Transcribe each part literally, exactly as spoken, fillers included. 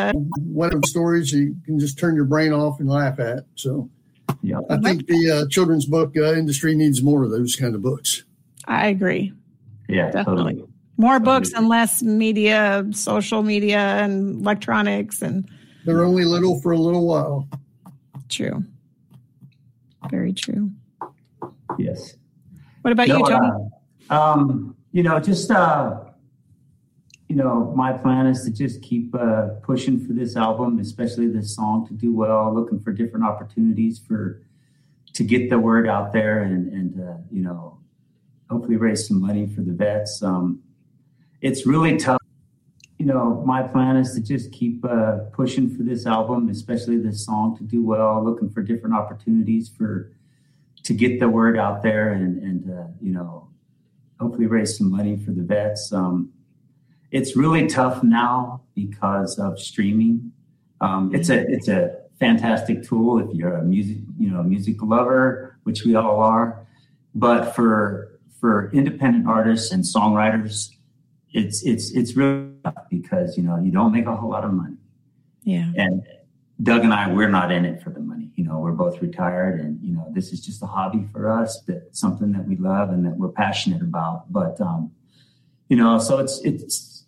uh, one of the stories you can just turn your brain off and laugh at. So yeah, I think the uh, children's book uh, industry needs more of those kind of books. I agree. Yeah, definitely. Totally. More books and less media, social media and electronics. And they're only little for a little while. True. Very true. Yes. What about no, you, Tony? Uh, um, you know, just, uh, you know, my plan is to just keep uh, pushing for this album, especially this song, to do well, looking for different opportunities for to get the word out there and, and uh, you know, hopefully raise some money for the vets. Um, it's really tough. You know, my plan is to just keep uh, pushing for this album, especially this song, to do well, looking for different opportunities for to get the word out there and, and uh, you know, hopefully raise some money for the vets. Um, it's really tough now because of streaming. Um, it's a it's a fantastic tool if you're a music, you know, music lover, which we all are. But for for independent artists and songwriters, it's it's it's really tough because, you know, you don't make a whole lot of money. Yeah. And Doug and I, we're not in it for the money. You know, we're both retired, and, you know, this is just a hobby for us, that something that we love and that we're passionate about. But, um, you know, so it's, it's,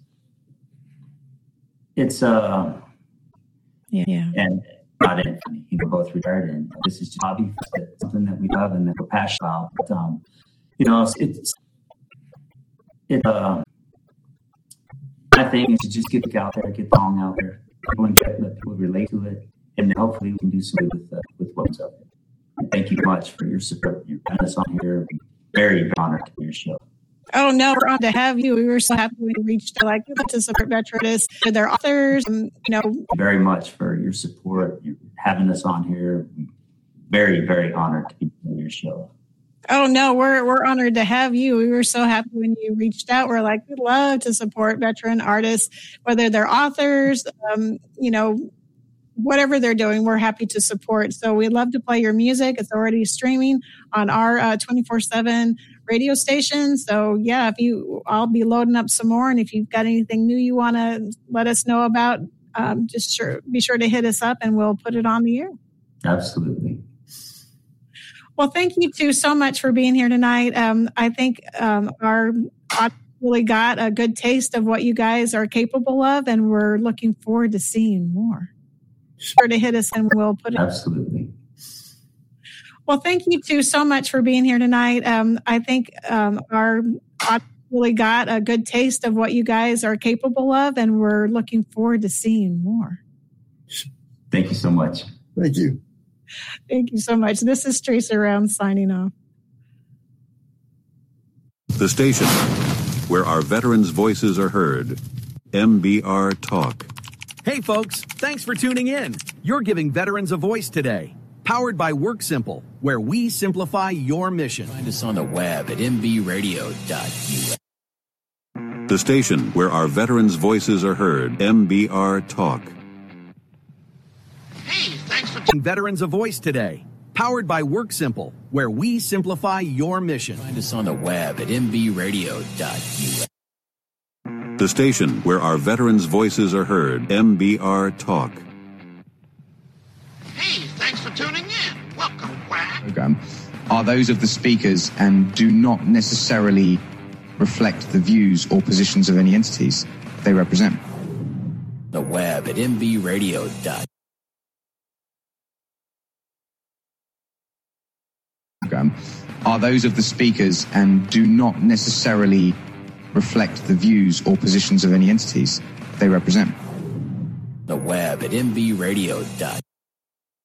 it's, uh, yeah, yeah. and not in it for me. You know, both retired, and this is just a hobby for us, something that we love and that we're passionate about. But, um, you know, it's, it's, it, uh, my thing is to just get it out there, get the song out there. People enjoy it, let people relate to it, and then hopefully we can do something with uh, with what's up there. And thank you much for your support. You're having us on here. Very, very honored to be your show. Oh no, we're honored to have you. We were so happy when we reached out, like, to support veterans, their authors, and, you know. Very much for your support. You're having us on here. Very, very honored to be on your show. Oh no, we're we're honored to have you. We were so happy when you reached out. We're like, we'd love to support veteran artists, whether they're authors, um, you know, whatever they're doing, we're happy to support. So we'd love to play your music. It's already streaming on our uh, twenty-four seven radio station. So yeah, if you, I'll be loading up some more. And if you've got anything new you want to let us know about, um, just sure, be sure to hit us up and we'll put it on the air. Absolutely. Well, thank you two so much for being here tonight. Um, I think um, our audience really got a good taste of what you guys are capable of, and we're looking forward to seeing more. Sure to hit us and we'll put it. Absolutely. Well, thank you two so much for being here tonight. Um, I think um, our audience really got a good taste of what you guys are capable of, and we're looking forward to seeing more. Thank you so much. Thank you. Thank you so much. This is Teresa Round signing off. The station where our veterans' voices are heard. M B R Talk. Hey folks, thanks for tuning in. You're giving veterans a voice today. Powered by WorkSimple, where we simplify your mission. Find us on the web at m b radio dot u s. The station where our veterans' voices are heard. M B R Talk. Hey, thanks for giving veterans a voice today. Powered by WorkSimple, where we simplify your mission. Find us on the web at m b radio dot u s. The station where our veterans' voices are heard. M B R Talk. Hey, thanks for tuning in. Welcome, Quack. Program are those of the speakers and do not necessarily reflect the views or positions of any entities they represent. The web at m b radio dot u s. Are those of the speakers and do not necessarily reflect the views or positions of any entities they represent. The web at m b radio dot u s.